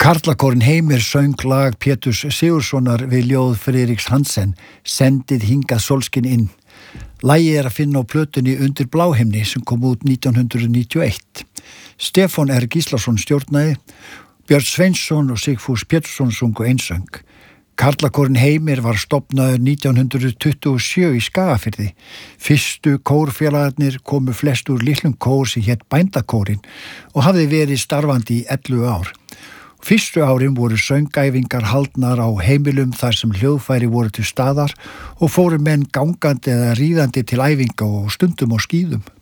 Karlakórinn Heimir söng lag Péturs Sigurðssonar við ljóð Friðriks Hansen, Sendið hingað sólskin inn. Lagið að finna á plötunni Undir bláhimni sem kom út 1991. Stefán R. Gíslason stjórnaði, Björn Sveinsson og Sigfús Pétursson sungu einsöng. Karlakórinn Heimir var stofnaður 1927 í Skagafirði. Fyrstu kórfélagarnir komu flest úr litlum kór sem hét Bændakórinn og hafði verið starfandi í 11 ár. Fyrstu árin voru söngæfingar haldnar á heimilum þar sem hljóðfæri voru til staðar og fóru menn gangandi eða ríðandi til æfinga og stundum á skíðum.